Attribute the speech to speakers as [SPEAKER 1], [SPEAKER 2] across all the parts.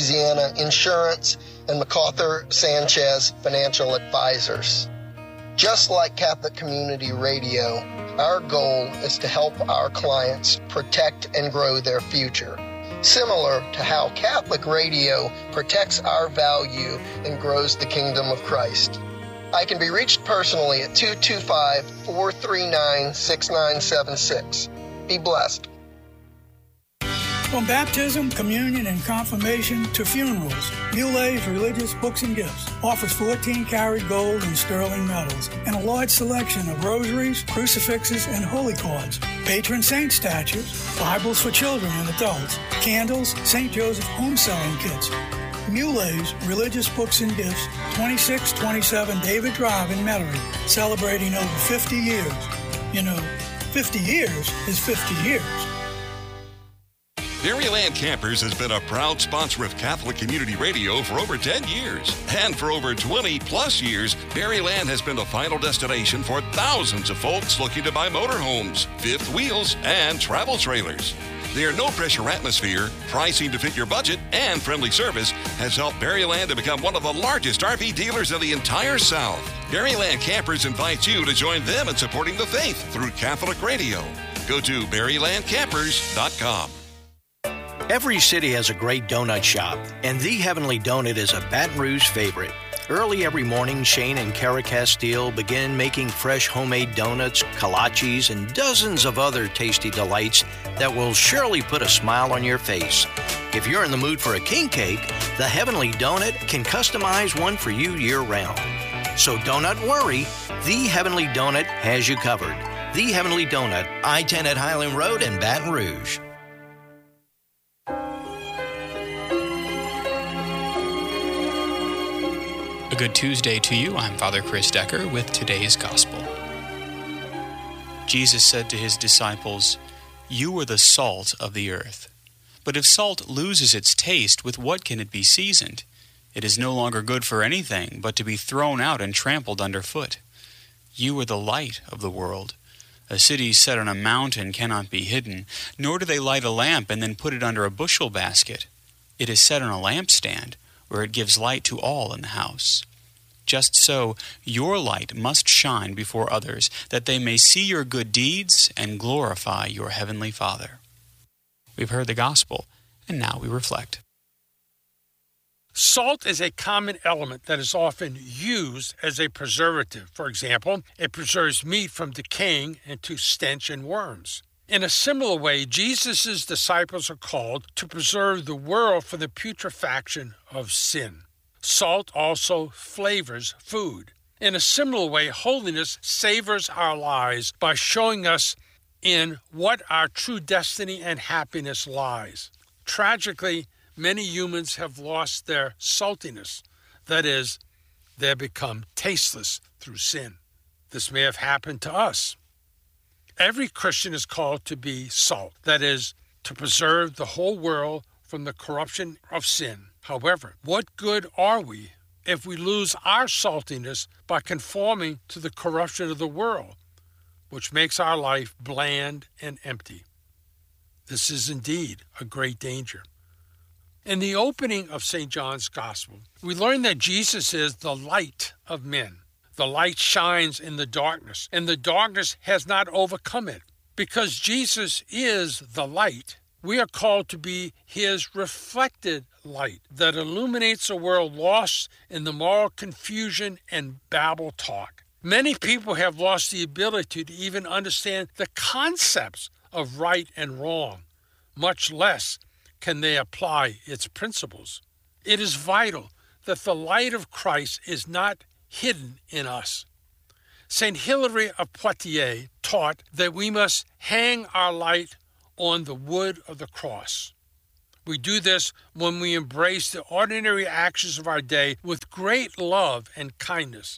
[SPEAKER 1] Louisiana Insurance, and MacArthur Sanchez Financial Advisors. Just like Catholic Community Radio, our goal is to help our clients protect and grow their future, similar to how Catholic Radio protects our value and grows the kingdom of Christ. I can be reached personally at 225-439-6976. Be blessed.
[SPEAKER 2] From baptism, communion, and confirmation to funerals, Mulet's Religious Books and Gifts offers 14-karat gold and sterling metals and a large selection of rosaries, crucifixes, and holy cards, patron saint statues, Bibles for children and adults, candles, St. Joseph home selling kits. Mulet's Religious Books and Gifts, 2627 David Drive in Metairie, celebrating over 50 years. You know, 50 years is 50 years.
[SPEAKER 3] Berryland Campers has been a proud sponsor of Catholic Community Radio for over 10 years. And for over 20-plus years, Berryland has been the final destination for thousands of folks looking to buy motorhomes, fifth wheels, and travel trailers. Their no-pressure atmosphere, pricing to fit your budget, and friendly service has helped Berryland to become one of the largest RV dealers in the entire South. Berryland Campers invites you to join them in supporting the faith through Catholic Radio. Go to BerrylandCampers.com.
[SPEAKER 4] Every city has a great donut shop, and The Heavenly Donut is a Baton Rouge favorite. Early every morning, Shane and Kara Castile begin making fresh homemade donuts, kolaches, and dozens of other tasty delights that will surely put a smile on your face. If you're in the mood for a king cake, The Heavenly Donut can customize one for you year-round. So don't worry, The Heavenly Donut has you covered. The Heavenly Donut, I-10 at Highland Road in Baton Rouge.
[SPEAKER 5] A good Tuesday to you. I'm Father Chris Decker with today's Gospel. Jesus said to his disciples, "You are the salt of the earth. But if salt loses its taste, with what can it be seasoned? It is no longer good for anything but to be thrown out and trampled underfoot. You are the light of the world. A city set on a mountain cannot be hidden, nor do they light a lamp and then put it under a bushel basket. It is set on a lampstand, where it gives light to all in the house. Just so, your light must shine before others, that they may see your good deeds and glorify your heavenly Father." We've heard the Gospel, and now we reflect.
[SPEAKER 6] Salt is a common element that is often used as a preservative. For example, it preserves meat from decaying into stench and worms. In a similar way, Jesus' disciples are called to preserve the world from the putrefaction of sin. Salt also flavors food. In a similar way, holiness savors our lives by showing us in what our true destiny and happiness lies. Tragically, many humans have lost their saltiness. That is, they become tasteless through sin. This may have happened to us. Every Christian is called to be salt, that is, to preserve the whole world from the corruption of sin. However, what good are we if we lose our saltiness by conforming to the corruption of the world, which makes our life bland and empty? This is indeed a great danger. In the opening of St. John's Gospel, we learn that Jesus is the light of men. The light shines in the darkness, and the darkness has not overcome it. Because Jesus is the light, we are called to be his reflected light that illuminates a world lost in the moral confusion and babble talk. Many people have lost the ability to even understand the concepts of right and wrong, much less can they apply its principles. It is vital that the light of Christ is not hidden in us. St. Hilary of Poitiers taught that we must hang our light on the wood of the cross. We do this when we embrace the ordinary actions of our day with great love and kindness.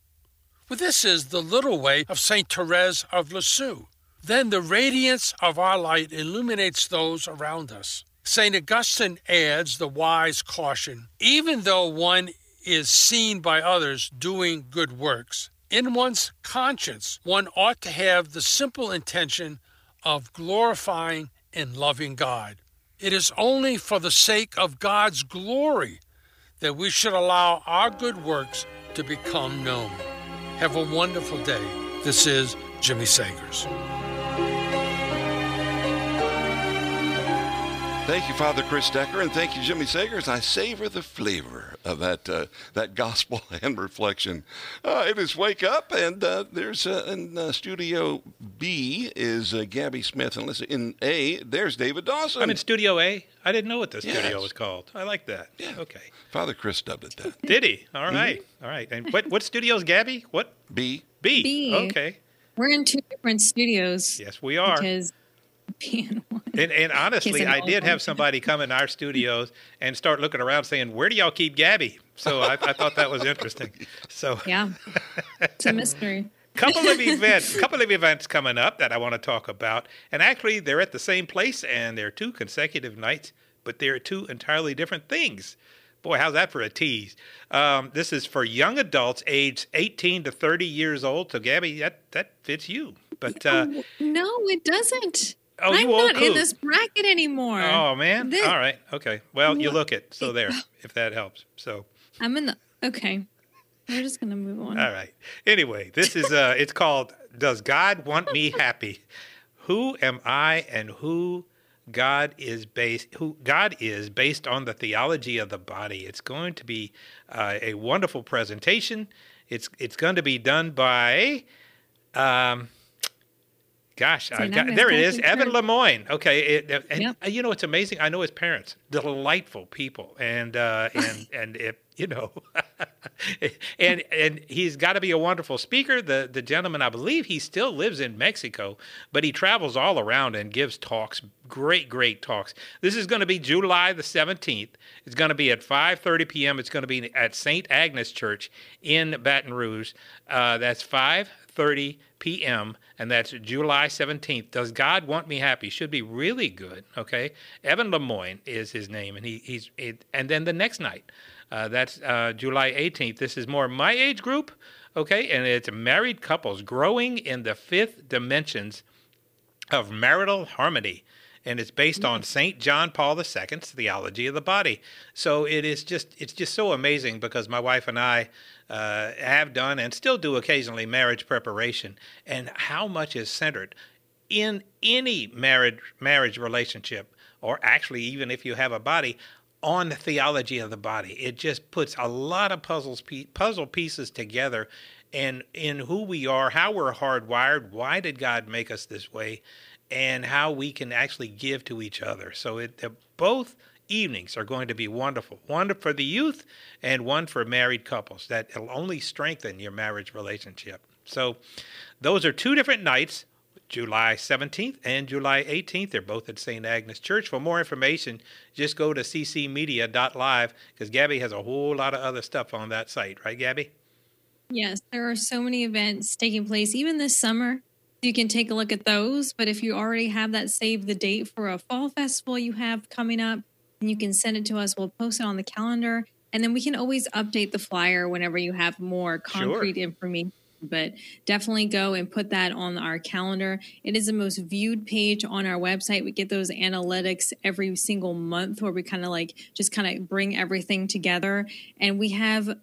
[SPEAKER 6] Well, this is the little way of St. Therese of Lisieux. Then the radiance of our light illuminates those around us. St. Augustine adds the wise caution, even though one is seen by others doing good works, in one's conscience one ought to have the simple intention of glorifying and loving God. It is only for the sake of God's glory that we should allow our good works to become known. Have a wonderful day. This is Jimmy Sagers.
[SPEAKER 3] Thank you, Father Chris Decker, and thank you, Jimmy Sagers. I savor the flavor of that gospel and reflection. It is Wake Up, and there's in Studio B is Gabby Smith, and listen, in A, there's David Dawson.
[SPEAKER 7] I'm in Studio A. I didn't know what the studio was called. I like that.
[SPEAKER 3] Yeah.
[SPEAKER 7] Okay.
[SPEAKER 3] Father Chris dubbed it that.
[SPEAKER 7] Did he? All right. All right. And what studio's Gabby? What?
[SPEAKER 3] B.
[SPEAKER 7] B. Okay.
[SPEAKER 8] We're in two different studios.
[SPEAKER 7] Yes, we are.
[SPEAKER 8] Because being one.
[SPEAKER 7] And honestly, I did have somebody come in our studios and start looking around saying, where do y'all keep Gabby? So I thought that was interesting. So
[SPEAKER 8] yeah, it's a mystery.
[SPEAKER 7] couple of events coming up that I want to talk about. And actually, they're at the same place, and they're 2 consecutive nights, but they're 2 entirely different things. Boy, how's that for a tease? This is for young adults aged 18 to 30 years old. So, Gabby, that fits you. But
[SPEAKER 8] no, it doesn't.
[SPEAKER 7] Oh,
[SPEAKER 8] I'm
[SPEAKER 7] you old
[SPEAKER 8] not in this bracket anymore.
[SPEAKER 7] Oh, man. All right. Okay. Well, you look it. So there, if that helps. So
[SPEAKER 8] I'm in the... Okay. We're just going to move on.
[SPEAKER 7] All right. Anyway, this is it's called Does God Want Me Happy? Who am I and who God is based on the theology of the body. It's going to be a wonderful presentation. It's going to be done by there it is, Evan Lemoyne. Okay, you know, it's amazing. I know his parents, delightful people, and it, you know, and he's got to be a wonderful speaker. The gentleman, I believe, he still lives in Mexico, but he travels all around and gives talks. Great talks. This is going to be July the 17th. It's going to be at 5:30 p.m. It's going to be at St. Agnes Church in Baton Rouge. That's 5:30 p.m. and that's July 17th. Does God Want Me Happy? Should be really good. Okay, Evan Lemoyne is his name, and and then the next night, that's July 18th. This is more my age group. Okay, and it's married couples growing in the 5th dimensions of marital harmony. And it's based on St. John Paul II's theology of the body. So it's just so amazing because my wife and I have done and still do occasionally marriage preparation, and how much is centered in any marriage relationship, or actually even if you have a body, on the theology of the body. It just puts a lot of puzzle pieces together, and in who we are, how we're hardwired, why did God make us this way, and how we can actually give to each other. So both evenings are going to be wonderful. One for the youth and one for married couples. That will only strengthen your marriage relationship. So those are 2 different nights, July 17th and July 18th. They're both at St. Agnes Church. For more information, just go to ccmedia.live because Gabby has a whole lot of other stuff on that site. Right, Gabby?
[SPEAKER 8] Yes, there are so many events taking place, even this summer. You can take a look at those, but if you already have that save the date for a fall festival you have coming up, then you can send it to us. We'll post it on the calendar, and then we can always update the flyer whenever you have more concrete information. But definitely go and put that on our calendar. It is the most viewed page on our website. We get those analytics every single month where we kind of bring everything together, and we have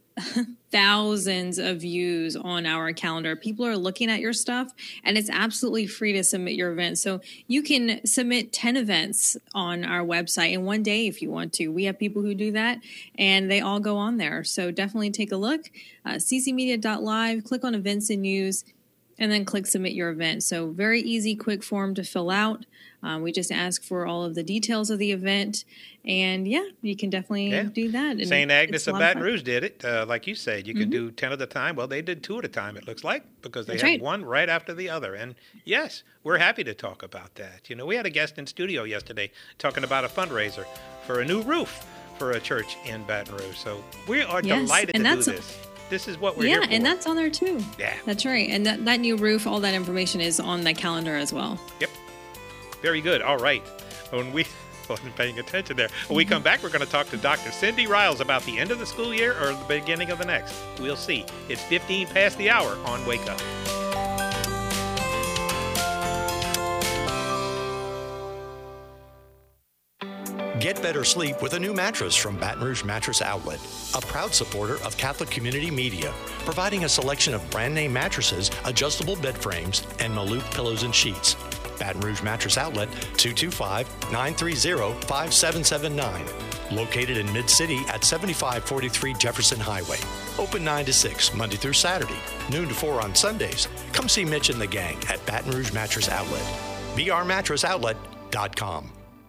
[SPEAKER 8] thousands of views on our calendar. People are looking at your stuff, and it's absolutely free to submit your event. So you can submit 10 events on our website in one day if you want to. We have people who do that, and they all go on there. So definitely take a look. ccmedia.live, click on events and news, and then click submit your event. So very easy, quick form to fill out. We just ask for all of the details of the event. And, you can definitely do that.
[SPEAKER 7] St. Agnes of Baton Rouge did it. Like you said, you can do 10 at a time. Well, they did 2 at a time, it looks like, because they had one right after the other. And, yes, we're happy to talk about that. You know, we had a guest in studio yesterday talking about a fundraiser for a new roof for a church in Baton Rouge. So we are delighted to do this. This is what we're here for.
[SPEAKER 8] Yeah, and that's on there, too.
[SPEAKER 7] Yeah.
[SPEAKER 8] That's right. And that new roof, all that information is on the calendar as well.
[SPEAKER 7] Yep. Very good. All right. When we wasn't paying attention there. When we come back, we're going to talk to Dr. Cindy Riles about the end of the school year or the beginning of the next. We'll see. It's 15 past the hour on Wake Up.
[SPEAKER 4] Get better sleep with a new mattress from Baton Rouge Mattress Outlet, a proud supporter of Catholic Community Media, providing a selection of brand name mattresses, adjustable bed frames, and Maloof pillows and sheets. Baton Rouge Mattress Outlet, 225-930-5779. Located in Mid-City at 7543 Jefferson Highway. Open 9 to 6, Monday through Saturday, noon to 4 on Sundays. Come see Mitch and the gang at Baton Rouge Mattress Outlet. brmattressoutlet.com.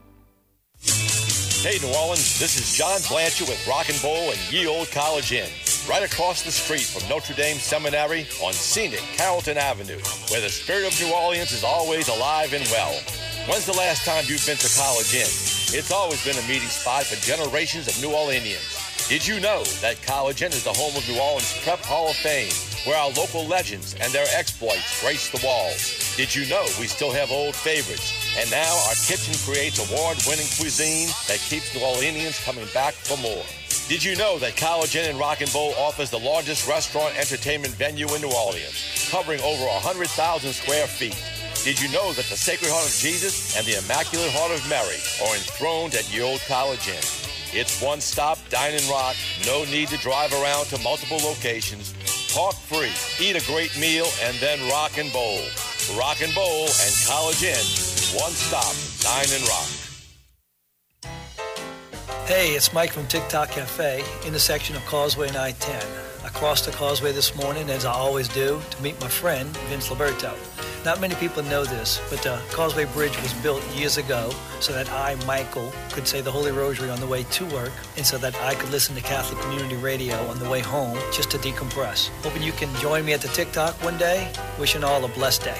[SPEAKER 9] Hey, New Orleans, this is John Blanchard with Rock and Bowl and Ye Old College Inn, right across the street from Notre Dame Seminary on scenic Carrollton Avenue, where the spirit of New Orleans is always alive and well. When's the last time you've been to College Inn? It's always been a meeting spot for generations of New Orleanians. Did you know that College Inn is the home of New Orleans Prep Hall of Fame, where our local legends and their exploits grace the walls? Did you know we still have old favorites? And now our kitchen creates award-winning cuisine that keeps New Orleanians coming back for more. Did you know that College Inn and Rock and Bowl offers the largest restaurant entertainment venue in New Orleans, covering over 100,000 square feet? Did you know that the Sacred Heart of Jesus and the Immaculate Heart of Mary are enthroned at Ye Old College Inn? It's one stop, dine and rock, no need to drive around to multiple locations. Park free, eat a great meal, and then rock and bowl. Rock and Bowl and College Inn, one stop, dine and rock.
[SPEAKER 10] Hey, it's Mike from TikTok Cafe, intersection of Causeway and I-10. I crossed the causeway this morning, as I always do, to meet my friend, Vince Liberto. Not many people know this, but the Causeway Bridge was built years ago so that I, Michael, could say the Holy Rosary on the way to work, and so that I could listen to Catholic Community Radio on the way home just to decompress. Hoping you can join me at the TikTok one day. Wishing all a blessed day.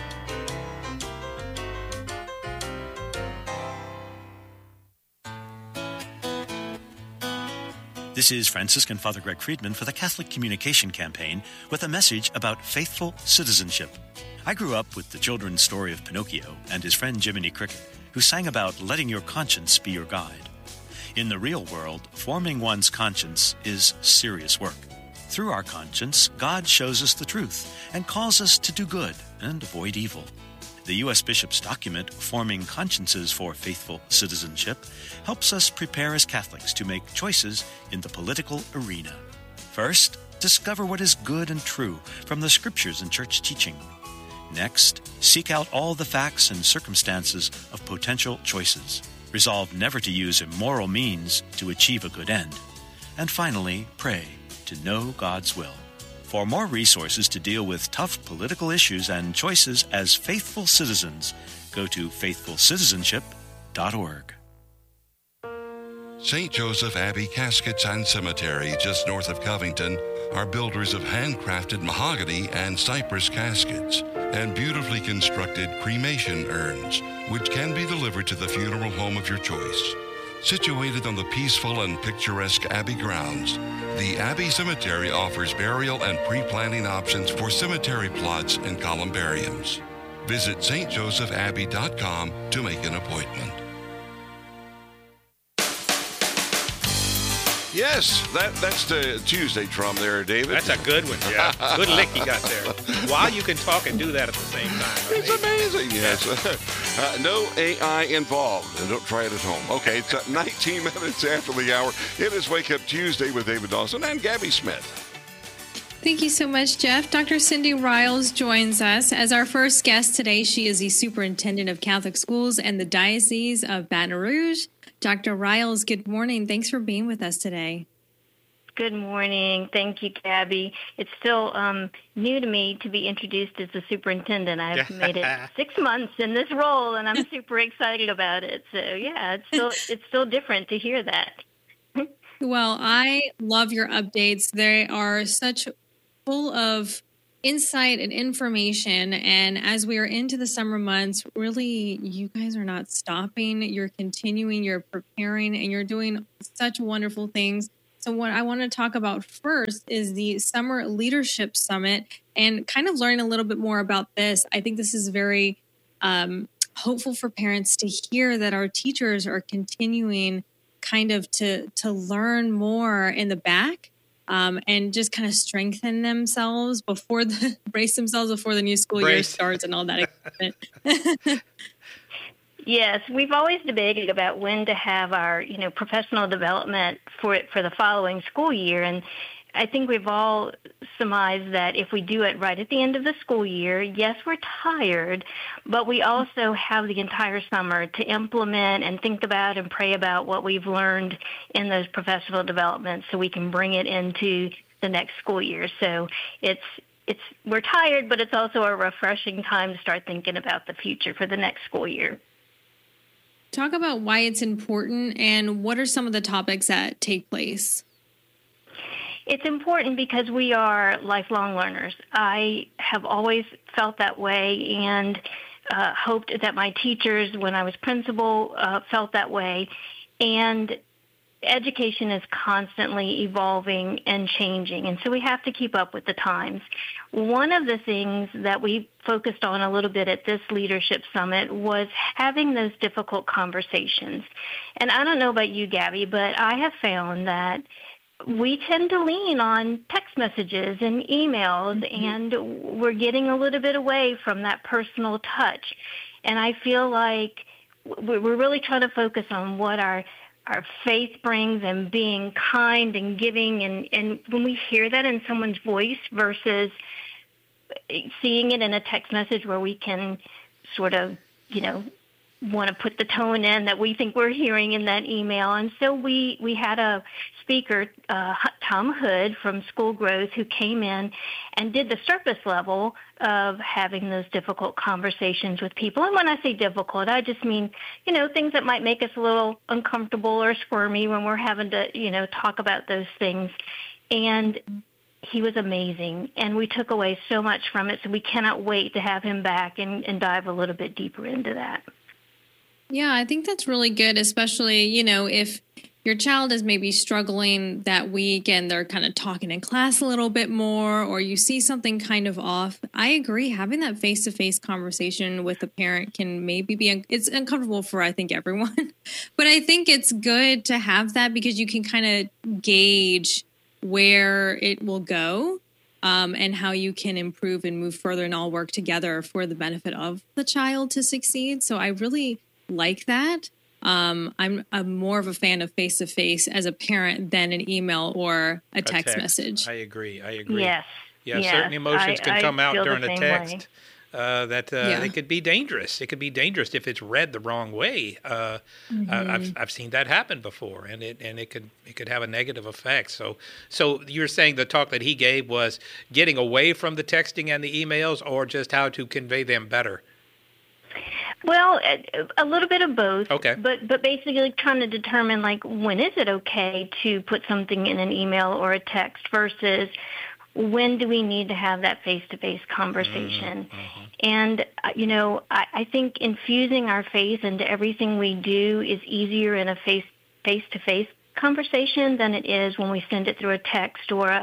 [SPEAKER 11] This is Franciscan Father Greg Friedman for the Catholic Communication Campaign with a message about faithful citizenship. I grew up with the children's story of Pinocchio and his friend Jiminy Cricket, who sang about letting your conscience be your guide. In the real world, forming one's conscience is serious work. Through our conscience, God shows us the truth and calls us to do good and avoid evil. The U.S. Bishop's document, Forming Consciences for Faithful Citizenship, helps us prepare as Catholics to make choices in the political arena. First, discover what is good and true from the Scriptures and church teaching. Next, seek out all the facts and circumstances of potential choices. Resolve never to use immoral means to achieve a good end. And finally, pray to know God's will. For more resources to deal with tough political issues and choices as faithful citizens, go to faithfulcitizenship.org.
[SPEAKER 3] St. Joseph Abbey Caskets and Cemetery, just north of Covington, are builders of handcrafted mahogany and cypress caskets and beautifully constructed cremation urns, which can be delivered to the funeral home of your choice. Situated on the peaceful and picturesque Abbey grounds, the Abbey Cemetery offers burial and pre-planning options for cemetery plots and columbariums. Visit stjosephabbey.com to make an appointment. Yes, that's the Tuesday drum there, David.
[SPEAKER 7] That's a good one, yeah. Good lick you got there. While you can talk and do that at the same time.
[SPEAKER 3] It's amazing, yes. No AI involved. Don't try it at home. Okay, it's 19 minutes after the hour. It is Wake Up Tuesday with David Dawson and Gabby Smith.
[SPEAKER 8] Thank you so much, Jeff. Dr. Cindy Riles joins us as our first guest today. She is the superintendent of Catholic schools and the Diocese of Baton Rouge. Dr. Riles, good morning. Thanks for being with us today.
[SPEAKER 12] Good morning. Thank you, Gabby. It's still new to me to be introduced as the superintendent. I've made it 6 months in this role, and I'm super excited about it. So, yeah, it's still different to hear that.
[SPEAKER 8] Well, I love your updates. They are such full of insight and information. And as we are into the summer months, really, you guys are not stopping. You're continuing, you're preparing, and you're doing such wonderful things. So what I want to talk about first is the Summer Leadership Summit and kind of learning a little bit more about this. I think this is very hopeful for parents to hear that our teachers are continuing kind of to learn more in the back. And just kind of strengthen themselves brace themselves before the new school year starts and all that excitement.
[SPEAKER 12] Yes, we've always debated about when to have our, professional development for the following school year, and I think we've all surmised that if we do it right at the end of the school year, yes, we're tired, but we also have the entire summer to implement and think about and pray about what we've learned in those professional developments so we can bring it into the next school year. So we're tired, but it's also a refreshing time to start thinking about the future for the next school year.
[SPEAKER 8] Talk about why it's important and what are some of the topics that take place.
[SPEAKER 12] It's important because we are lifelong learners. I have always felt that way and hoped that my teachers, when I was principal, felt that way. And education is constantly evolving and changing, and so we have to keep up with the times. One of the things that we focused on a little bit at this leadership summit was having those difficult conversations. And I don't know about you, Gabby, but I have found that we tend to lean on text messages and emails, and we're getting a little bit away from that personal touch. And I feel like we're really trying to focus on what our faith brings and being kind and giving. And when we hear that in someone's voice versus seeing it in a text message where we can sort of, want to put the tone in that we think we're hearing in that email. And so we had a speaker, Tom Hood from School Growth, who came in and did the surface level of having those difficult conversations with people. And when I say difficult, I just mean, things that might make us a little uncomfortable or squirmy when we're having to, talk about those things. And he was amazing, and we took away so much from it, so we cannot wait to have him back and dive a little bit deeper into that.
[SPEAKER 8] Yeah, I think that's really good, especially, if your child is maybe struggling that week and they're kind of talking in class a little bit more, or you see something kind of off. I agree. Having that face-to-face conversation with a parent can maybe it's uncomfortable for, I think, everyone. But I think it's good to have that because you can kind of gauge where it will go and how you can improve and move further and all work together for the benefit of the child to succeed. So I really like that. I'm more of a fan of face-to-face as a parent than an email or a text message.
[SPEAKER 7] I agree.
[SPEAKER 12] Yes.
[SPEAKER 7] Yeah, certain emotions can come out during a text that it could be dangerous. It could be dangerous if it's read the wrong way. I've seen that happen before, and it could have a negative effect. So you're saying the talk that he gave was getting away from the texting and the emails, or just how to convey them better?
[SPEAKER 12] Well, a little bit of both.
[SPEAKER 7] Okay.
[SPEAKER 12] But basically trying to determine, when is it okay to put something in an email or a text versus when do we need to have that face-to-face conversation? Mm-hmm. And, I think infusing our faith into everything we do is easier in a face-to-face conversation than it is when we send it through a text or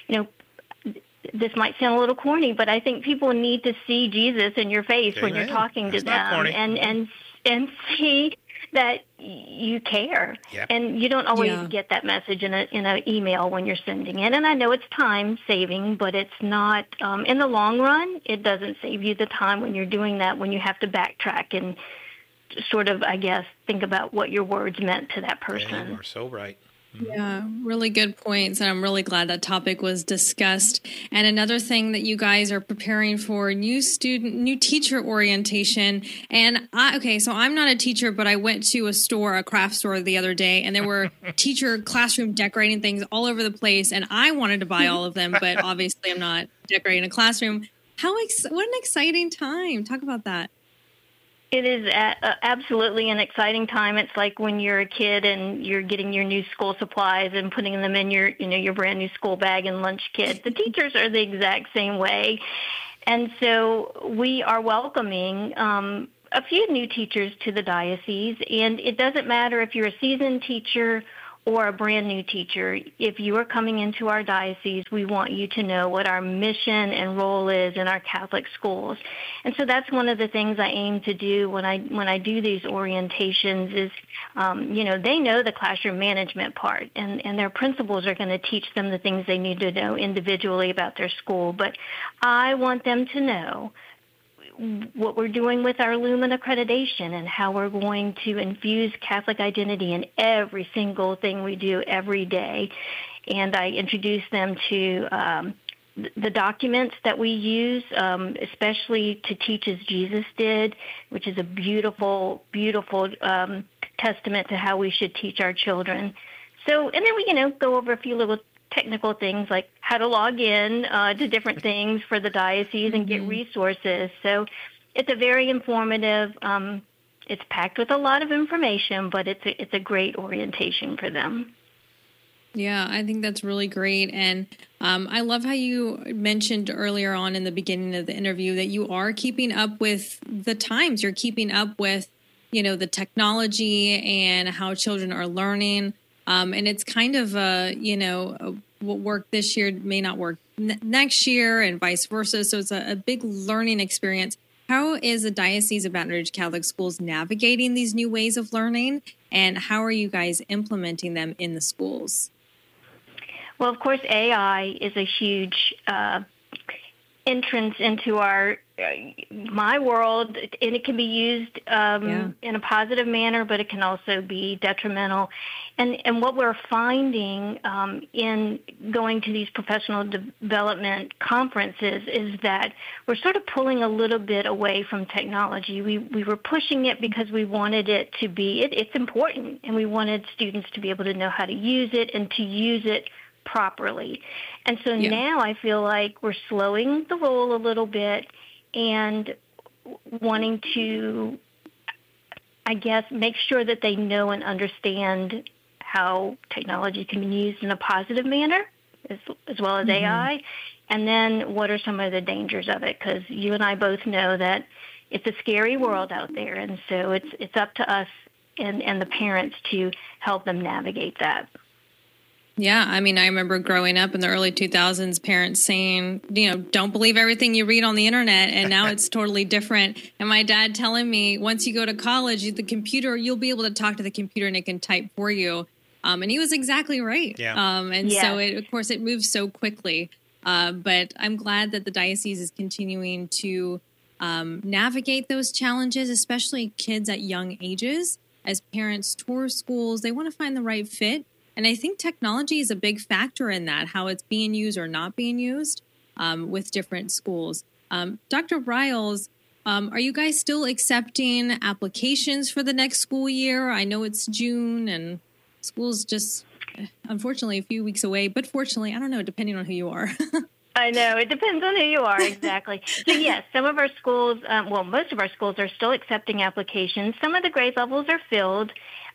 [SPEAKER 12] this might sound a little corny, but I think people need to see Jesus in your face when you're talking to them and see that you care.
[SPEAKER 7] Yep.
[SPEAKER 12] And you don't always get that message in an email when you're sending it. And I know it's time saving, but it's not, in the long run, it doesn't save you the time when you're doing that, when you have to backtrack and sort of, I guess, think about what your words meant to that person.
[SPEAKER 7] Yeah, you are so right.
[SPEAKER 8] Yeah, really good points. And I'm really glad that topic was discussed. And another thing that you guys are preparing for new teacher orientation. And so I'm not a teacher, but I went to a craft store the other day, and there were teacher classroom decorating things all over the place. And I wanted to buy all of them, but obviously I'm not decorating a classroom. What an exciting time. Talk about that.
[SPEAKER 12] It is absolutely an exciting time. It's like when you're a kid and you're getting your new school supplies and putting them in your brand new school bag and lunch kit. The teachers are the exact same way. And so we are welcoming a few new teachers to the diocese. And it doesn't matter if you're a seasoned teacher or a brand new teacher. If you are coming into our diocese, we want you to know what our mission and role is in our Catholic schools. And so that's one of the things I aim to do when I do these orientations is, they know the classroom management part, and their principals are going to teach them the things they need to know individually about their school. But I want them to know what we're doing with our Lumen accreditation and how we're going to infuse Catholic identity in every single thing we do every day. And I introduce them to the documents that we use, especially to teach as Jesus did, which is a beautiful, beautiful testament to how we should teach our children. So, and then we, go over a few little technical things like how to log in to different things for the diocese and get resources. So it's a very informative, it's packed with a lot of information, but it's a great orientation for them.
[SPEAKER 8] Yeah, I think that's really great. And I love how you mentioned earlier on in the beginning of the interview that you are keeping up with the times. You're keeping up with, the technology and how children are learning. And it's kind of, what worked this year may not work next year and vice versa. So it's a big learning experience. How is the Diocese of Baton Rouge Catholic Schools navigating these new ways of learning? And how are you guys implementing them in the schools?
[SPEAKER 12] Well, of course, AI is a huge entrance into my world, and it can be used in a positive manner, but it can also be detrimental. And what we're finding in going to these professional development conferences is that we're sort of pulling a little bit away from technology. We were pushing it because we wanted it to be, it's important, and we wanted students to be able to know how to use it and to use it properly. And so now I feel like we're slowing the roll a little bit and wanting to, I guess, make sure that they know and understand how technology can be used in a positive manner as well as AI. And then what are some of the dangers of it? Because you and I both know that it's a scary world out there. And so it's up to us and the parents to help them navigate that.
[SPEAKER 8] Yeah, I mean, I remember growing up in the early 2000s, parents saying, don't believe everything you read on the internet. And now it's totally different. And my dad telling me, once you go to college, the computer, you'll be able to talk to the computer and it can type for you. And he was exactly right.
[SPEAKER 7] Yeah.
[SPEAKER 8] So, of course, it moves so quickly. But I'm glad that the diocese is continuing to navigate those challenges, especially kids at young ages. As parents tour schools, they want to find the right fit. And I think technology is a big factor in that, how it's being used or not being used with different schools. Dr. Riles, are you guys still accepting applications for the next school year? I know it's June and school's just, unfortunately, a few weeks away. But fortunately, I don't know, depending on who you are.
[SPEAKER 12] I know. It depends on who you are, exactly. So, yes, some of our schools, most of our schools are still accepting applications. Some of the grade levels are filled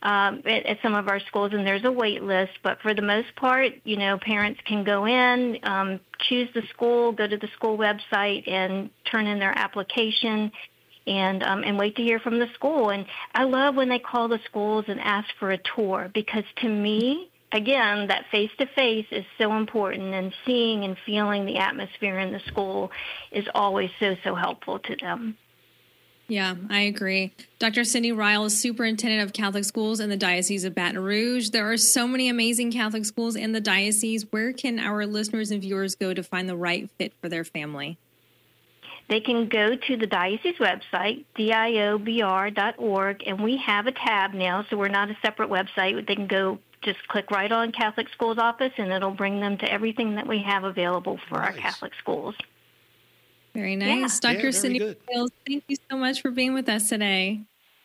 [SPEAKER 12] at some of our schools, and there's a wait list. But for the most part, parents can go in, choose the school, go to the school website, and turn in their application and wait to hear from the school. And I love when they call the schools and ask for a tour because, to me, again, that face-to-face is so important, and seeing and feeling the atmosphere in the school is always so helpful to them.
[SPEAKER 8] Yeah, I agree. Dr. Cindy Riles, Superintendent of Catholic Schools in the Diocese of Baton Rouge. There are so many amazing Catholic schools in the diocese. Where can our listeners and viewers go to find the right fit for their family?
[SPEAKER 12] They can go to the diocese website, diobr.org, and we have a tab now, so we're not a separate website. They can go just click right on Catholic Schools Office, and it'll bring them to everything that we have available for our Catholic schools.
[SPEAKER 8] Very nice.
[SPEAKER 12] Yeah.
[SPEAKER 8] Dr. Cindy Riles, thank you so much for being with us today.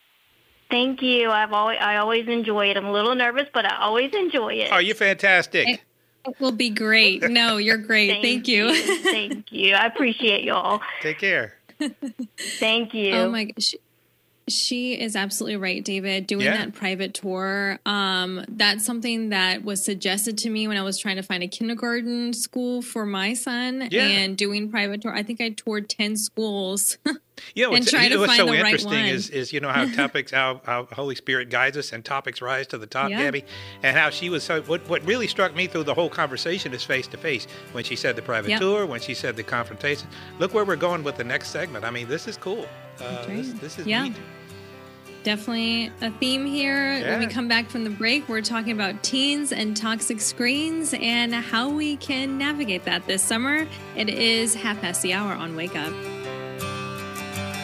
[SPEAKER 12] Thank you. I always enjoy it. I'm a little nervous, but I always enjoy it.
[SPEAKER 7] Oh, you're fantastic.
[SPEAKER 8] It will be great. No, you're great. Thank you.
[SPEAKER 12] Thank you. I appreciate y'all.
[SPEAKER 7] Take care.
[SPEAKER 12] Thank you.
[SPEAKER 8] Oh, my gosh. She is absolutely right, David. Doing that private tour, that's something that was suggested to me when I was trying to find a kindergarten school for my son and doing private tour. I think I toured 10 schools.
[SPEAKER 7] What's
[SPEAKER 8] so
[SPEAKER 7] interesting is how topics, how Holy Spirit guides us and topics rise to the top, Gabby, and how she was so. What really struck me through the whole conversation is face to face. When she said the private tour, when she said the confrontation. Look where we're going with the next segment. I mean, this is cool. This is neat.
[SPEAKER 8] Definitely a theme here. When we come back from the break, we're talking about teens and toxic screens and how we can navigate that this summer. It is 1:30 on Wake Up.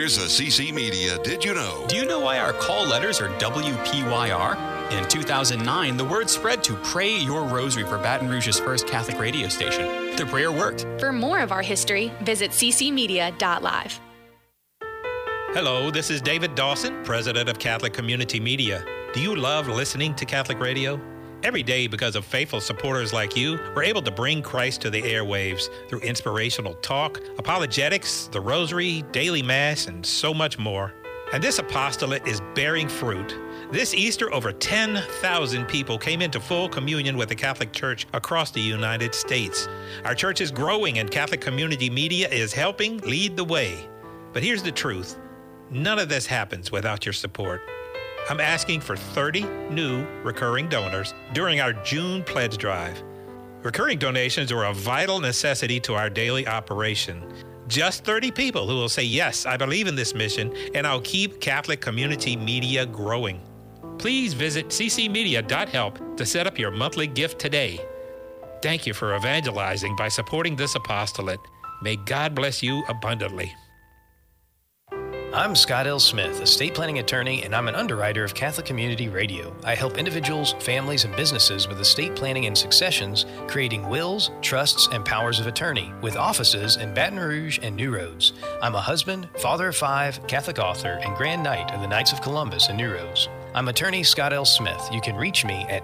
[SPEAKER 3] Here's a CC Media Did You Know?
[SPEAKER 5] Do you know why our call letters are WPYR? In 2009, the word spread to Pray Your Rosary for Baton Rouge's first Catholic radio station. The prayer worked.
[SPEAKER 13] For more of our history, visit ccmedia.live.
[SPEAKER 7] Hello, this is David Dawson, president of Catholic Community Media. Do you love listening to Catholic radio? Every day, because of faithful supporters like you, we're able to bring Christ to the airwaves through inspirational talk, apologetics, the Rosary, daily Mass, and so much more. And this apostolate is bearing fruit. This Easter, over 10,000 people came into full communion with the Catholic Church across the United States. Our church is growing, and Catholic Community Media is helping lead the way. But here's the truth. None of this happens without your support. I'm asking for 30 new recurring donors during our June pledge drive. Recurring donations are a vital necessity to our daily operation. Just 30 people who will say, yes, I believe in this mission, and I'll keep Catholic Community Media growing. Please visit ccmedia.help to set up your monthly gift today. Thank you for evangelizing by supporting this apostolate. May God bless you abundantly.
[SPEAKER 14] I'm Scott L. Smith, estate planning attorney, and I'm an underwriter of Catholic Community Radio. I help individuals, families, and businesses with estate planning and successions, creating wills, trusts, and powers of attorney, with offices in Baton Rouge and New Roads. I'm a husband, father of 5, Catholic author, and Grand Knight of the Knights of Columbus in New Roads. I'm attorney Scott L. Smith. You can reach me at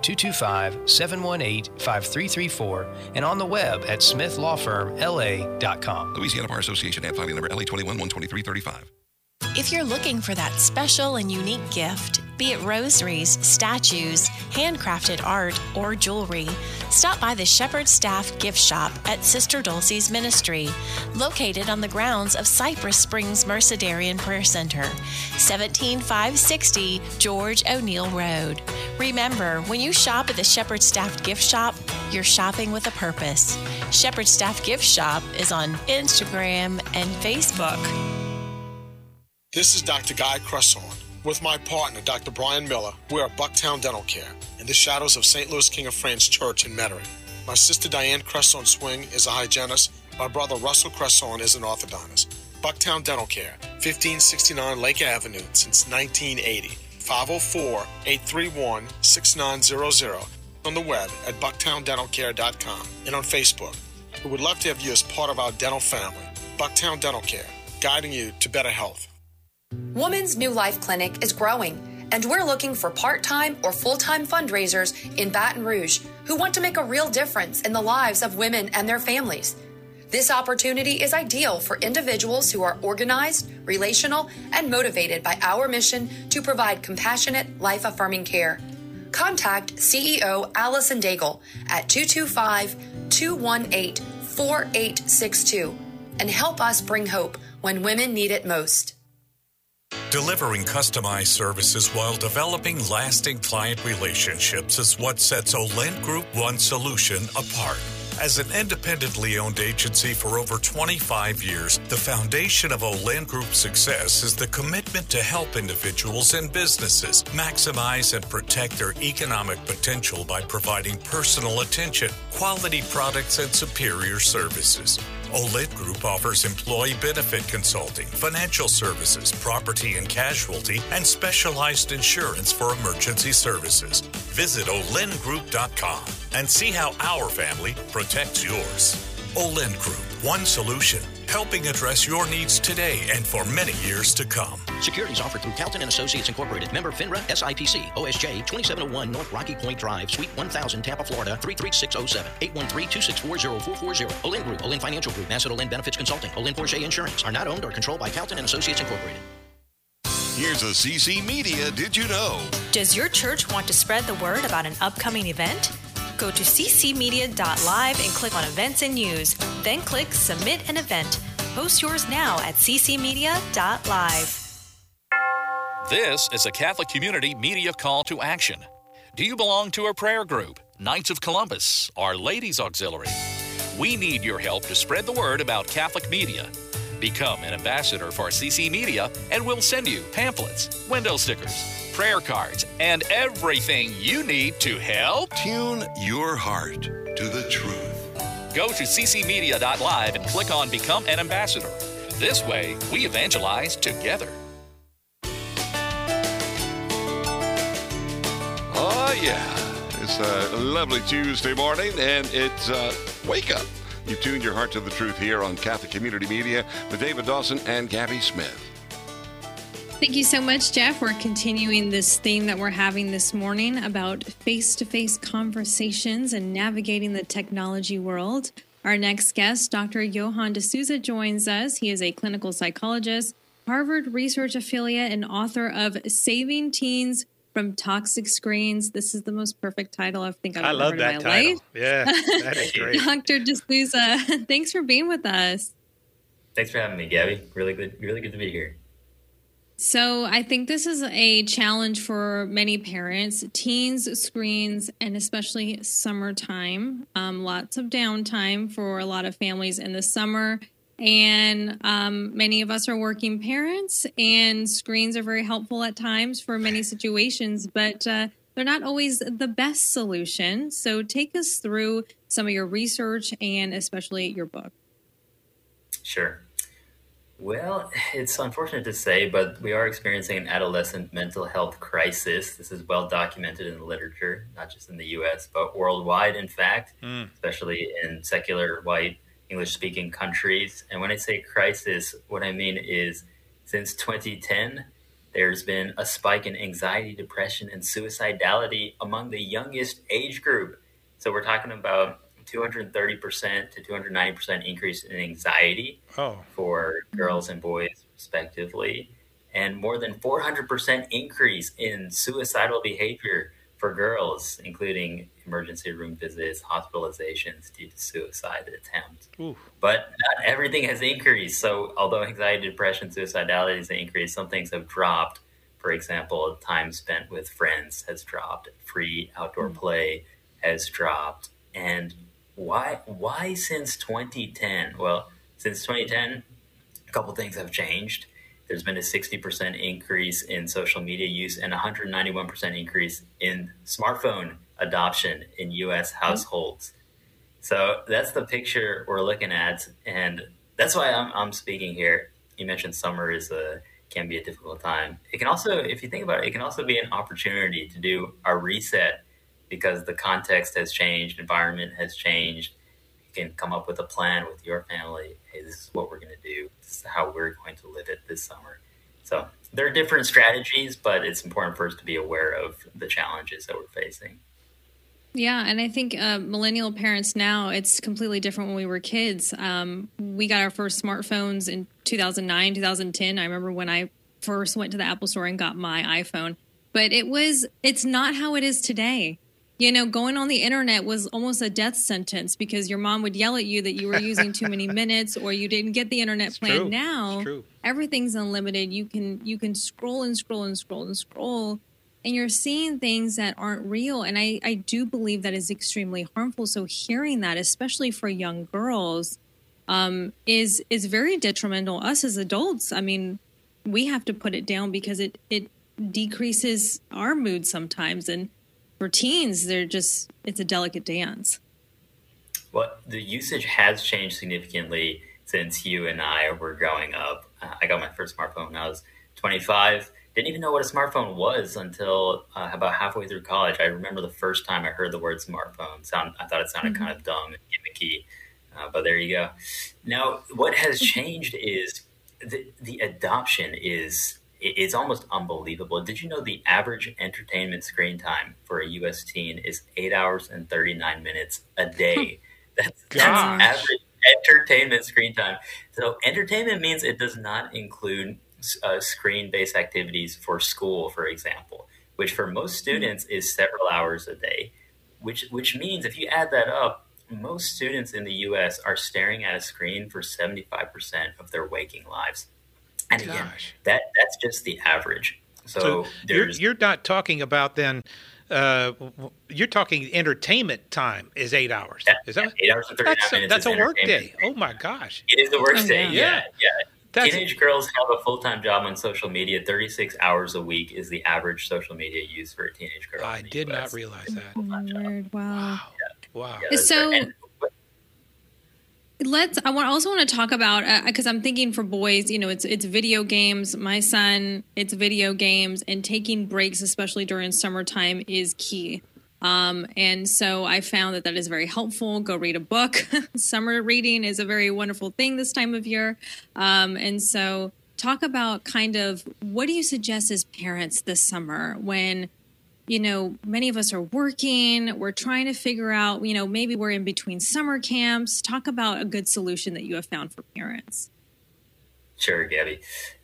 [SPEAKER 14] 225-718-5334 and on the web at smithlawfirmla.com.
[SPEAKER 3] Louisiana Bar Association, ad filing number LA21-12335.
[SPEAKER 15] If you're looking for that special and unique gift, be it rosaries, statues, handcrafted art, or jewelry, stop by the Shepherd Staff Gift Shop at Sister Dulcie's Ministry, located on the grounds of Cypress Springs Mercedarian Prayer Center, 17560 George O'Neill Road. Remember, when you shop at the Shepherd Staff Gift Shop, you're shopping with a purpose. Shepherd Staff Gift Shop is on Instagram and Facebook.
[SPEAKER 16] This is Dr. Guy Cresson. With my partner, Dr. Brian Miller, we are Bucktown Dental Care in the shadows of St. Louis King of France Church in Metairie. My sister Diane Cresson Swing is a hygienist. My brother Russell Cresson is an orthodontist. Bucktown Dental Care, 1569 Lake Avenue since 1980. 504-831-6900. On the web at bucktowndentalcare.com and on Facebook. We would love to have you as part of our dental family. Bucktown Dental Care, guiding you to better health.
[SPEAKER 17] Woman's New Life Clinic is growing, and we're looking for part-time or full-time fundraisers in Baton Rouge who want to make a real difference in the lives of women and their families. This opportunity is ideal for individuals who are organized, relational, and motivated by our mission to provide compassionate, life-affirming care. Contact CEO Allison Daigle at 225-218-4862 and help us bring hope when women need it most.
[SPEAKER 18] Delivering customized services while developing lasting client relationships is what sets Olent Group One Solution apart. As an independently owned agency for over 25 years, the foundation of Olent Group's success is the commitment to help individuals and businesses maximize and protect their economic potential by providing personal attention, quality products, and superior services. Olent Group offers employee benefit consulting, financial services, property and casualty, and specialized insurance for emergency services. Visit olentgroup.com and see how our family protects yours. Olent Group, one solution, helping address your needs today and for many years to come.
[SPEAKER 4] Securities offered through Calton and Associates Incorporated. Member FINRA, SIPC, OSJ, 2701 North Rocky Point Drive, Suite 1000, Tampa, Florida, 33607, 813-264-0440. Olent Group, Olent Financial Group, Nassau Olent Benefits Consulting, Olent Porsche Insurance are not owned or controlled by Calton and Associates Incorporated.
[SPEAKER 3] Here's a CC Media Did You Know?
[SPEAKER 19] Does your church want to spread the word about an upcoming event? Go to ccmedia.live and click on Events and News. Then click Submit an Event. Post yours now at ccmedia.live.
[SPEAKER 20] This is a Catholic Community Media call to action. Do you belong to a prayer group, Knights of Columbus, or Ladies Auxiliary? We need your help to spread the word about Catholic media. Become an ambassador for CC Media, and we'll send you pamphlets, window stickers, prayer cards, and everything you need to help
[SPEAKER 3] tune your heart to the truth.
[SPEAKER 20] Go to ccmedia.live and click on Become an Ambassador. This way, we evangelize together.
[SPEAKER 3] Oh, yeah. It's a lovely Tuesday morning, and it's Wake Up. You've tuned your heart to the truth here on Catholic Community Media with David Dawson and Gabby Smith.
[SPEAKER 8] Thank you so much, Jeff. We're continuing this theme that we're having this morning about face-to-face conversations and navigating the technology world. Our next guest, Dr. Johan D'Souza, joins us. He is a clinical psychologist, Harvard Research Affiliate, and author of Saving Teens from Toxic Screens. This is the most perfect title I think I've ever heard in my life.
[SPEAKER 7] Yeah, that is great.
[SPEAKER 8] Dr. D'Souza, thanks for being with us.
[SPEAKER 2] Thanks for having me, Gabby. Really good to be here.
[SPEAKER 8] So I think this is a challenge for many parents, teens, screens, and especially summertime. Lots of downtime for a lot of families in the summer. And many of us are working parents, and screens are very helpful at times for many situations, but they're not always the best solution. So take us through some of your research and especially your book.
[SPEAKER 2] Sure. Well, it's unfortunate to say, but we are experiencing an adolescent mental health crisis. This is well documented in the literature, not just in the U.S., but worldwide, in fact, especially in secular white English-speaking countries. And when I say crisis, what I mean is since 2010, there's been a spike in anxiety, depression, and suicidality among the youngest age group. So we're talking about 230% to 290% increase in anxiety for girls and boys, respectively, and more than 400% increase in suicidal behavior for girls, including emergency room visits, hospitalizations due to suicide attempts. Ooh. But not everything has increased. So although anxiety, depression, suicidality has increased, some things have dropped. For example, time spent with friends has dropped. Free outdoor play has dropped. And why since 2010? Well, since 2010, a couple things have changed. There's been a 60% increase in social media use and 191% increase in smartphone adoption in U.S. households. So that's the picture we're looking at, and that's why I'm speaking here. You mentioned summer can be a difficult time. It can also, if you think about it, it can also be an opportunity to do a reset because the context has changed, environment has changed. You can come up with a plan with your family. Hey, this is what we're going to do. This is how we're going to live it this summer. So there are different strategies, but it's important for us to be aware of the challenges that we're facing.
[SPEAKER 8] Yeah, and I think millennial parents now, it's completely different when we were kids. We got our first smartphones in 2009, 2010. I remember when I first went to the Apple store and got my iPhone. But it's not how it is today. You know, going on the internet was almost a death sentence because your mom would yell at you that you were using too many minutes or you didn't get the internet plan.
[SPEAKER 7] True.
[SPEAKER 8] Now, everything's unlimited. You can scroll and scroll and scroll and scroll, and you're seeing things that aren't real. And I do believe that is extremely harmful. So hearing that, especially for young girls, is very detrimental. Us as adults, I mean, we have to put it down because it decreases our mood sometimes. And for teens, it's a delicate dance.
[SPEAKER 2] Well, the usage has changed significantly since you and I were growing up. I got my first smartphone when I was 25. Didn't even know what a smartphone was until about halfway through college. I remember the first time I heard the word smartphone. I thought it sounded kind of dumb and gimmicky, but there you go. Now, what has changed is the adoption it's almost unbelievable. Did you know the average entertainment screen time for a U.S. teen is 8 hours and 39 minutes a day? That's average entertainment screen time. So entertainment means it does not include screen-based activities for school, for example, which for most students is several hours a day, which means if you add that up, most students in the U.S. are staring at a screen for 75% of their waking lives. And again, that's just the average. So
[SPEAKER 7] you're not talking about then. You're talking entertainment time is 8 hours. Is that
[SPEAKER 2] 8 hours and 39 minutes?
[SPEAKER 7] That's a work day. Oh my gosh!
[SPEAKER 2] It is a work day. Yeah. Teenage girls have a full-time job on social media. 36 hours a week is the average social media use for a teenage girl.
[SPEAKER 7] I did not realize that.
[SPEAKER 8] Weird. Wow.
[SPEAKER 7] Wow.
[SPEAKER 2] Yeah,
[SPEAKER 8] so I also want to talk about, because I'm thinking for boys, it's video games. My son, it's video games, and taking breaks, especially during summertime, is key. And so I found that is very helpful. Go read a book. Summer reading is a very wonderful thing this time of year. And so talk about kind of what do you suggest as parents this summer when, many of us are working, we're trying to figure out, maybe we're in between summer camps. Talk about a good solution that you have found for parents.
[SPEAKER 2] Sure, Gabby.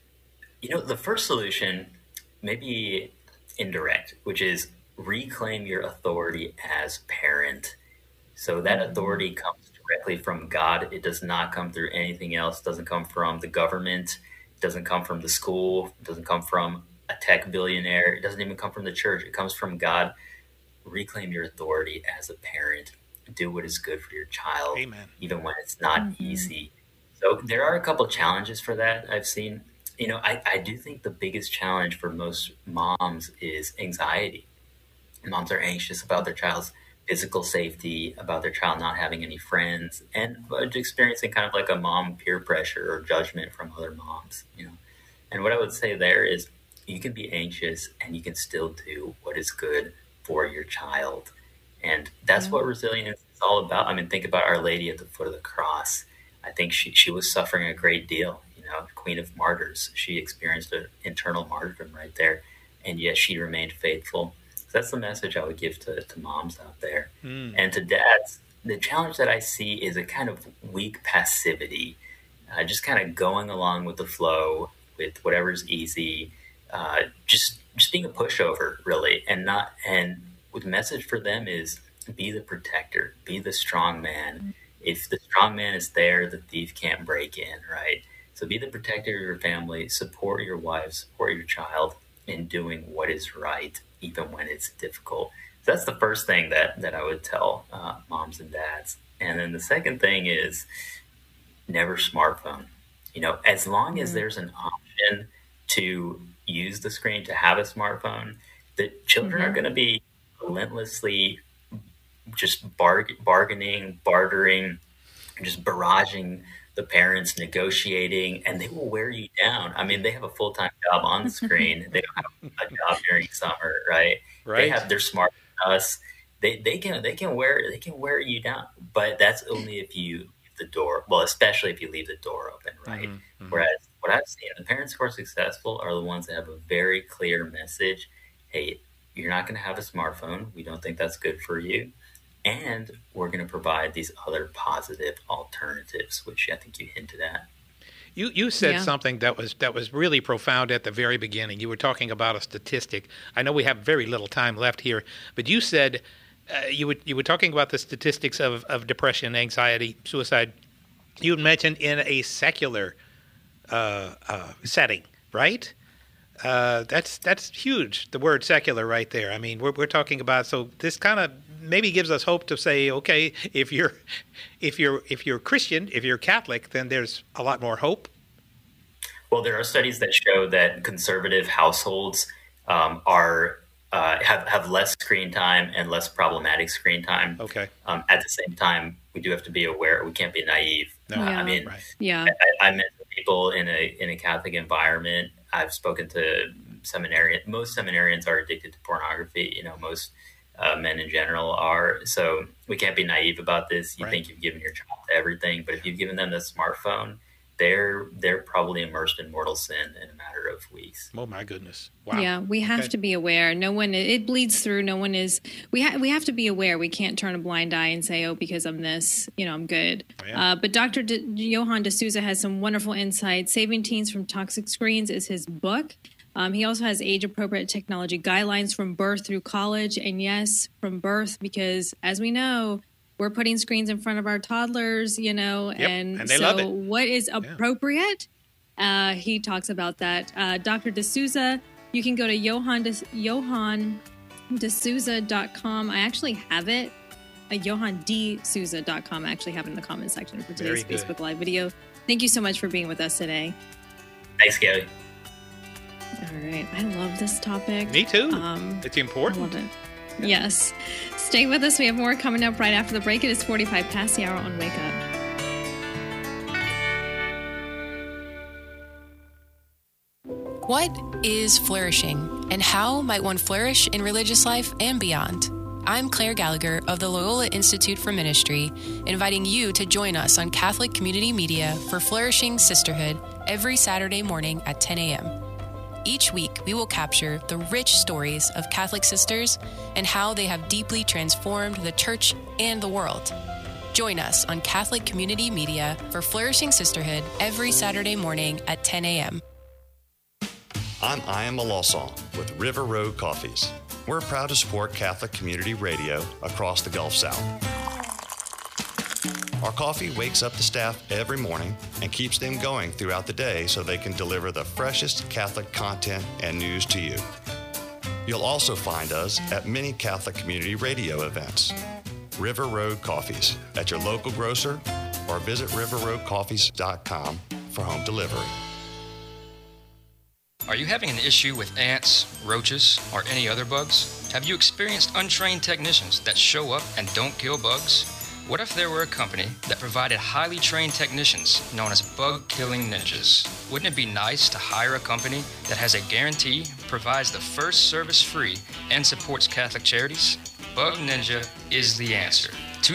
[SPEAKER 2] The first solution may be indirect, which is reclaim your authority as parent. So that authority comes directly from God. It does not come through anything else. It doesn't come from the government. It doesn't come from the school. It doesn't come from a tech billionaire. It doesn't even come from the church. It comes from God. Reclaim your authority as a parent. Do what is good for your child, Amen. Even when it's not easy. So there are a couple of challenges for that I've seen. I do think the biggest challenge for most moms is anxiety. Moms are anxious about their child's physical safety, about their child not having any friends, and experiencing kind of like a mom peer pressure or judgment from other moms, And what I would say there is you can be anxious and you can still do what is good for your child. And that's what resilience is all about. I mean, think about Our Lady at the foot of the cross. I think she was suffering a great deal, Queen of Martyrs. She experienced an internal martyrdom right there, and yet she remained faithful. That's the message I would give to moms out there. And to dads, the challenge that I see is a kind of weak passivity, just kind of going along with the flow, with whatever's easy, just being a pushover, really. And the message for them is be the protector, be the strong man. If the strong man is there, the thief can't break in, right? So be the protector of your family, support your wife, support your child in doing what is right, even when it's difficult. So that's the first thing that I would tell moms and dads. And then the second thing is never smartphone. As long as there's an option to use the screen, to have a smartphone, the children are going to be relentlessly just bargaining, bartering, just barraging the parents, negotiating, and they will wear you down. I mean, they have a full-time job on the screen. They don't have a job during summer, right? They're smarter than us. They can wear you down, but that's only if you leave the door. Well, especially if you leave the door open, right? Whereas what I've seen, the parents who are successful are the ones that have a very clear message. Hey, you're not going to have a smartphone. We don't think that's good for you. And we're going to provide these other positive alternatives, which I think you hinted at.
[SPEAKER 7] You said something that was really profound at the very beginning. You were talking about a statistic. I know we have very little time left here, but you said you were talking about the statistics of depression, anxiety, suicide. You had mentioned in a secular setting, right? That's huge. The word secular right there. I mean, we're talking about, so this kind of maybe gives us hope to say, okay, if you're Christian, if you're Catholic, then there's a lot more hope.
[SPEAKER 2] Well, there are studies that show that conservative households have less screen time and less problematic screen time.
[SPEAKER 7] Okay.
[SPEAKER 2] At the same time, we do have to be aware. We can't be naive.
[SPEAKER 7] No.
[SPEAKER 2] I mean, I met people in a Catholic environment. I've spoken to seminarians. Most seminarians are addicted to pornography. Most men in general are. So we can't be naive about this. You think you've given your child everything, but if you've given them the smartphone, they're probably immersed in mortal sin in a matter of weeks.
[SPEAKER 7] Oh my goodness! Wow.
[SPEAKER 8] Yeah, we have to be aware. No one, it bleeds through. No one is. We have to be aware. We can't turn a blind eye and say, "Oh, because I'm this, I'm good." But Dr. Johann D'Souza has some wonderful insights. Saving Teens from Toxic Screens is his book. He also has age-appropriate technology guidelines from birth through college, and yes, from birth, because as we know, we're putting screens in front of our toddlers, and
[SPEAKER 7] they love it.
[SPEAKER 8] What is appropriate? He talks about that. Dr. D'Souza, you can go to johannDesouza.com. I actually have it. johanndsouza.com. I actually have it in the comment section for today's Facebook Live video. Thank you so much for being with us today.
[SPEAKER 2] Thanks, Gabby.
[SPEAKER 8] All right. I love this topic.
[SPEAKER 7] Me too. It's important.
[SPEAKER 8] I love it. Yeah. Yes. Stay with us. We have more coming up right after the break. It is 45 past the hour on Wake Up.
[SPEAKER 15] What is flourishing, and how might one flourish in religious life and beyond? I'm Claire Gallagher of the Loyola Institute for Ministry, inviting you to join us on Catholic Community Media for Flourishing Sisterhood every Saturday morning at 10 a.m. Each week, we will capture the rich stories of Catholic sisters and how they have deeply transformed the church and the world. Join us on Catholic Community Media for Flourishing Sisterhood every Saturday morning at 10 a.m.
[SPEAKER 2] I'm Ian Malosson with River Road Coffees. We're proud to support Catholic Community Radio across the Gulf South. Our coffee wakes up the staff every morning and keeps them going throughout the day so they can deliver the freshest Catholic content and news to you. You'll also find us at many Catholic Community Radio events. River Road Coffees at your local grocer or visit riverroadcoffees.com for home delivery.
[SPEAKER 21] Are you having an issue with ants, roaches, or any other bugs? Have you experienced untrained technicians that show up and don't kill bugs? What if there were a company that provided highly trained technicians known as bug-killing ninjas? Wouldn't it be nice to hire a company that has a guarantee, provides the first service free, and supports Catholic charities? Bug Ninja is the answer.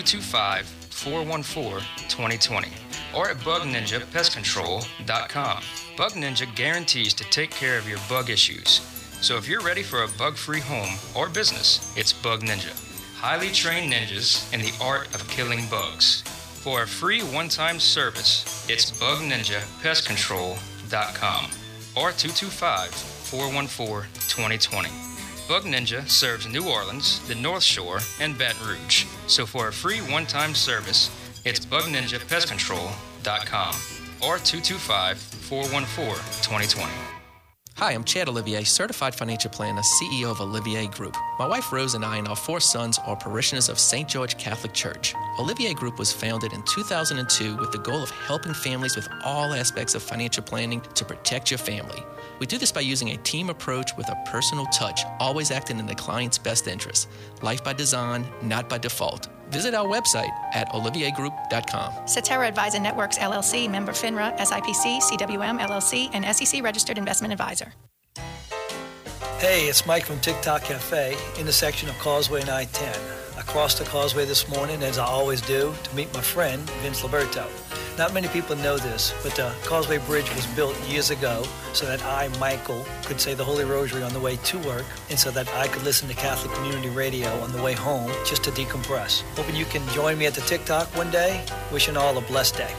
[SPEAKER 21] 225-414-2020 or at bugninjapestcontrol.com. Bug Ninja guarantees to take care of your bug issues. So if you're ready for a bug-free home or business, it's Bug Ninja. Highly trained ninjas in the art of killing bugs. For a free one-time service, it's bugninjapestcontrol.com or 225-414-2020. Bug Ninja serves New Orleans, the North Shore, and Baton Rouge. So for a free one-time service, it's bugninjapestcontrol.com or 225-414-2020.
[SPEAKER 22] Hi, I'm Chad Olivier, Certified Financial Planner, CEO of Olivier Group. My wife Rose and I and our 4 sons are parishioners of St. George Catholic Church. Olivier Group was founded in 2002 with the goal of helping families with all aspects of financial planning to protect your family. We do this by using a team approach with a personal touch, always acting in the client's best interest. Life by design, not by default. Visit our website at oliviergroup.com.
[SPEAKER 23] Cetera Advisor Networks, LLC, member FINRA, SIPC, CWM, LLC, and SEC Registered Investment Advisor.
[SPEAKER 10] Hey, it's Mike from TikTok Cafe, intersection of Causeway and I-10. I crossed the causeway this morning, as I always do, to meet my friend, Vince Liberto. Not many people know this, but the Causeway Bridge was built years ago so that I, Michael, could say the Holy Rosary on the way to work and so that I could listen to Catholic Community Radio on the way home just to decompress. Hoping you can join me at the TikTok one day. Wishing all a blessed day.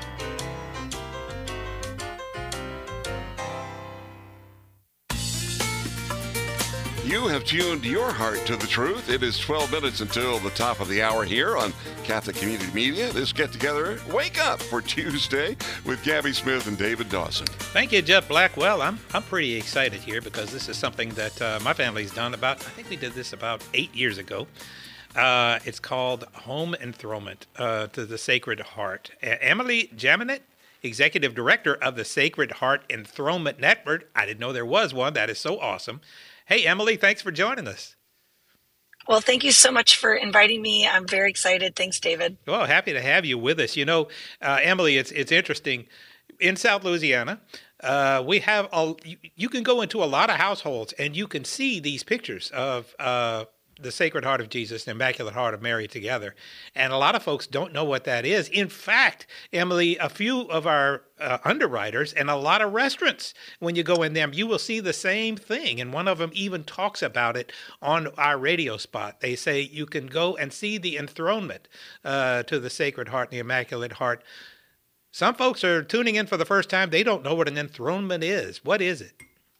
[SPEAKER 3] You have tuned your heart to the truth. It is 12 minutes until the top of the hour here on Catholic Community Media. This get-together, Wake Up for Tuesday with Gabby Smith and David Dawson.
[SPEAKER 7] Thank you, Jeff Blackwell. I'm pretty excited here because this is something that my family's done I think we did this about 8 years ago. It's called Home Enthronement to the Sacred Heart. Emily Jaminet, Executive Director of the Sacred Heart Enthronement Network. I didn't know there was one. That is so awesome. Hey, Emily, thanks for joining us.
[SPEAKER 24] Well, thank you so much for inviting me. I'm very excited. Thanks, David.
[SPEAKER 7] Well, happy to have you with us. You know, Emily, it's interesting. In South Louisiana, we have you can go into a lot of households and you can see these pictures of the Sacred Heart of Jesus and Immaculate Heart of Mary together. And a lot of folks don't know what that is. In fact, Emily, a few of our underwriters and a lot of restaurants, when you go in them, you will see the same thing. And one of them even talks about it on our radio spot. They say you can go and see the enthronement to the Sacred Heart and the Immaculate Heart. Some folks are tuning in for the first time. They don't know what an enthronement is. What is it?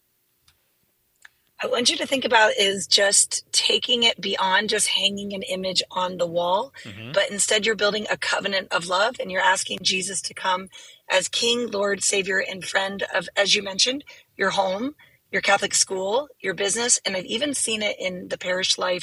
[SPEAKER 24] I want you to think about is just taking it beyond just hanging an image on the wall, but instead you're building a covenant of love and you're asking Jesus to come as King, Lord, Savior, and friend of, as you mentioned, your home, your Catholic school, your business. And I've even seen it in the parish life